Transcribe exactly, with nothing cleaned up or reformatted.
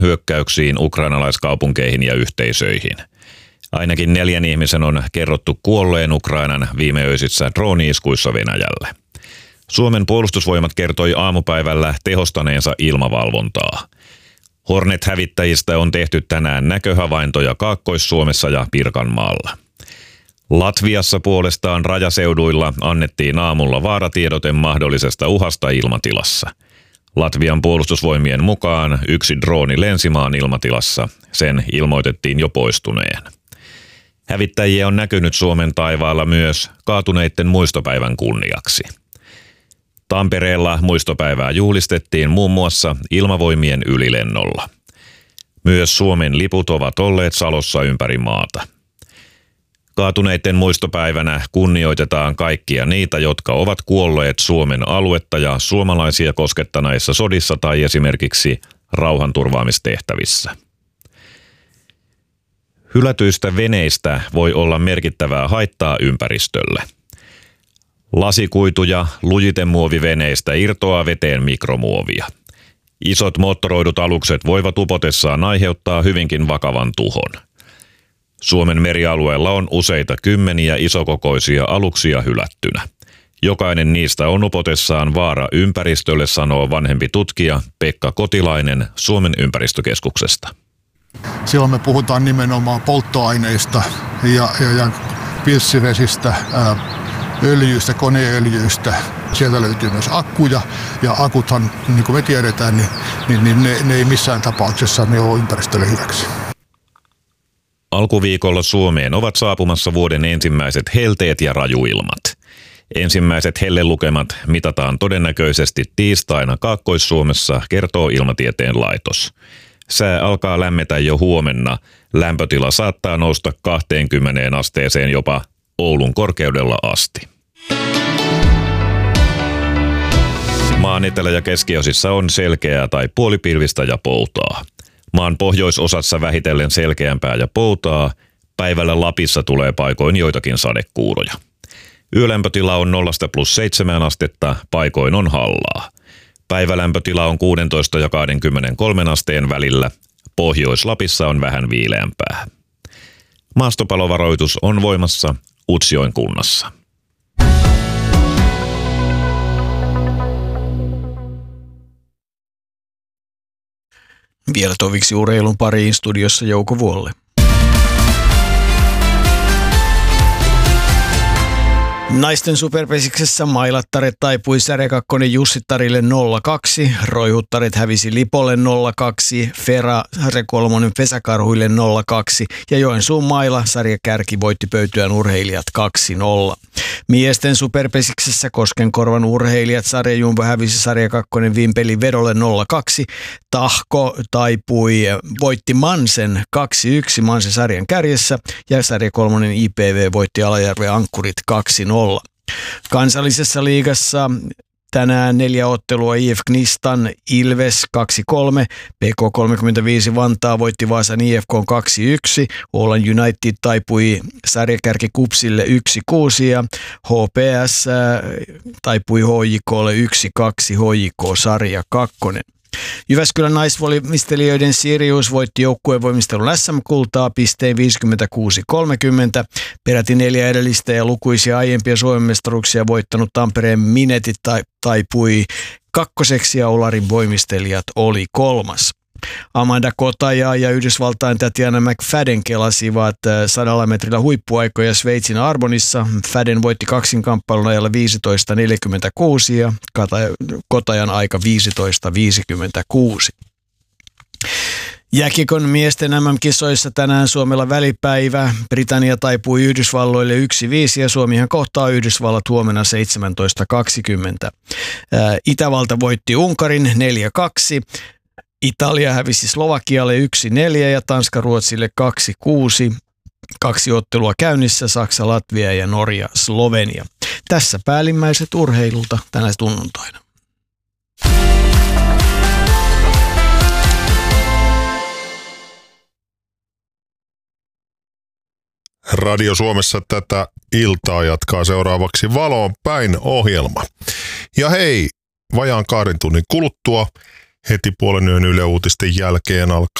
hyökkäyksiin ukrainalaiskaupunkeihin ja yhteisöihin. Ainakin neljän ihmisen on kerrottu kuolleen Ukrainan viimeöisissä drooni-iskuissa Venäjälle. Suomen puolustusvoimat kertoi aamupäivällä tehostaneensa ilmavalvontaa. Hornet-hävittäjistä on tehty tänään näköhavaintoja Kaakkois-Suomessa ja Pirkanmaalla. Latviassa puolestaan rajaseuduilla annettiin aamulla vaaratiedote mahdollisesta uhasta ilmatilassa. Latvian puolustusvoimien mukaan yksi drooni lensi maan ilmatilassa. Sen ilmoitettiin jo poistuneen. Hävittäjiä on näkynyt Suomen taivaalla myös kaatuneiden muistopäivän kunniaksi. Tampereella muistopäivää juhlistettiin muun muassa ilmavoimien ylilennolla. Myös Suomen liput ovat olleet salossa ympäri maata. Kaatuneiden muistopäivänä kunnioitetaan kaikkia niitä, jotka ovat kuolleet Suomen aluetta ja suomalaisia koskettaneissa sodissa tai esimerkiksi rauhanturvaamistehtävissä. Hylätyistä veneistä voi olla merkittävää haittaa ympäristölle. Lasikuituja lujitemuoviveneistä irtoaa veteen mikromuovia. Isot moottoroidut alukset voivat upotessaan aiheuttaa hyvinkin vakavan tuhon. Suomen merialueella on useita kymmeniä isokokoisia aluksia hylättynä. Jokainen niistä on upotessaan vaara ympäristölle, sanoo vanhempi tutkija Pekka Kotilainen Suomen ympäristökeskuksesta. Silloin me puhutaan nimenomaan polttoaineista ja, ja, ja pilssivesistä, ää, öljyistä, koneöljyistä. Sieltä löytyy myös akkuja ja akuthan, niin kuin me tiedetään, niin, niin, niin ne, ne ei missään tapauksessa ne ole ympäristölle hyväksi. Alkuviikolla Suomeen ovat saapumassa vuoden ensimmäiset helteet ja rajuilmat. Ensimmäiset hellelukemat mitataan todennäköisesti tiistaina Kaakkois-Suomessa, kertoo Ilmatieteen laitos. Sää alkaa lämmetä jo huomenna. Lämpötila saattaa nousta kaksikymmentä asteeseen jopa Oulun korkeudella asti. Maan etelä- ja keskiosissa on selkeää tai puolipilvistä ja poutaa. Maan pohjoisosassa vähitellen selkeämpää ja poutaa. Päivällä Lapissa tulee paikoin joitakin sadekuuroja. Yölämpötila on nollasta plus seitsemään astetta, paikoin on hallaa. Päivälämpötila on kuusitoista ja kaksikymmentäkolme asteen välillä. Pohjois-Lapissa on vähän viileämpää. Maastopalovaroitus on voimassa Utsjoen kunnassa. Vielä toviksi urheilun pariin, studiossa Jouko Vuolle. Naisten superpesiksessä Mailattaret taipui Särjä kakkonen Jussittarille nolla kaksi, Roihuttaret hävisi Lipolle nolla kaksi, Fera Särjä kolmonen Pesäkarhuille nolla kaksi ja Joensuun Maila Särjä Kärki voitti Pöytyän urheilijat kaksi nolla. Miesten superpesiksessä Koskenkorvan urheilijat Sarja Jumbo hävisi Sarja kakkonen Vimpeli Vedolle nolla kaksi, Tahko taipui voitti Mansen kaksi yksi Mansen sarjan kärjessä ja Sarja kolmonen I P V voitti Alajärven Ankkurit kaksi nolla. Kansallisessa liigassa tänään neljä ottelua I F Knistan Ilves kaksi kolme, P K kolmekymmentäviisi Vantaa voitti Vaasan I F K kaksi yksi, Åland United taipui sarjakärki Kupsille yksi kuusi ja H P S taipui H J K:lle yksi kaksi, H J K sarja kakkonen. Jyväskylän naisvoimistelijoiden Sirius voitti joukkuevoimistelun S M-kultaa pisteen viisikymmentäkuusi kolmekymmentä. Peräti neljä edellistä ja lukuisia aiempia Suomen mestaruuksia voittanut Tampereen Minetit taipui kakkoseksi ja Olarin voimistelijat oli kolmas. Amanda Kotaja ja Yhdysvaltain Tatiana McFadden kelasivat sadalla metrillä huippuaikoja Sveitsin Arbonissa. Fadden voitti kaksinkamppailun ajalla viisitoista neljäkymmentäkuusi ja Kotajan aika viisitoista viisikymmentäkuusi. Jääkiekon miesten M M-kisoissa tänään Suomella välipäivä. Britannia taipui Yhdysvalloille yksi viisi ja Suomihan kohtaa Yhdysvallat huomenna seitsemäntoista kaksikymmentä. Itävalta voitti Unkarin neljä kaksi. Italia hävisi Slovakialle yksi neljä ja Tanska Ruotsille kaksi kuusi. Kaksi ottelua käynnissä, Saksa, Latvia ja Norja, Slovenia. Tässä päällimmäiset urheilulta tänä sunnuntaina. Radio Suomessa tätä iltaa jatkaa seuraavaksi Valoon päin -ohjelma. Ja hei, vajaan kahden tunnin kuluttua heti puolen yön Yle Uutisten jälkeen alkaa